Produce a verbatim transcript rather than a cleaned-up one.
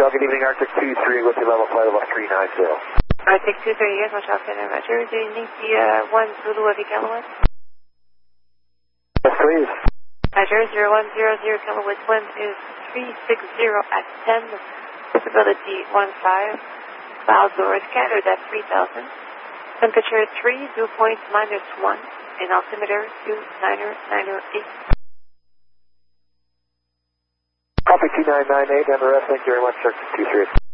Montreal, good evening, Arctic two three with the level flight level three nine zero. Arctic two three, yes, Montreal Center, Roger. Do you need the uh, one Zulu of kilowatt? Yes, please. Roger, zero one zero zero kilowatt, wind is three six zero at ten, visibility one five, clouds over scattered at three thousand, temperature three, dew point minus one, and altimeter two niner niner eight. Copy two nine nine eight, M R S, thank you very much, Arctic two three.